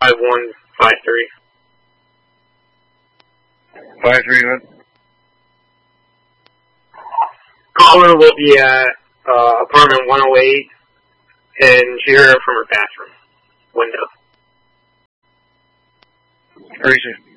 5153. 53 what? Caller will be at apartment 108, and she heard her from her bathroom window. Where is she?